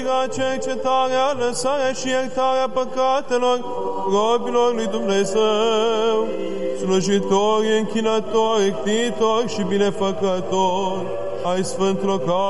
cercetarea, lăsarea și iertarea păcatelor robilor lui Dumnezeu, slujitori, închinatori, ctitori și binefăcători ai Sfântului